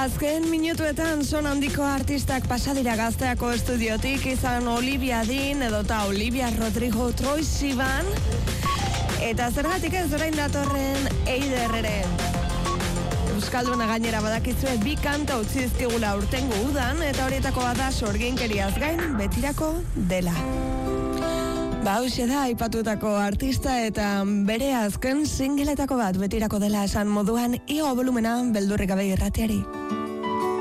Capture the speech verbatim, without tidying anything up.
Azken minutuetan son handiko artistak pasadira Gazteako estudiotik, izan Olivia Dean edota Olivia Rodrigo Troye Sivan, eta zergatik ez orain datorren Eider ere. Euskalduna gainera badakizue bi kanta utzi dizkigula urtengo udan, eta horietako bada sorginkeriaz gain betirako dela. Ba, hauxe da aipatutako artista eta bere azken singeletako bat betirako dela esan moduan, igo volumena beldurrik gabe irratiari.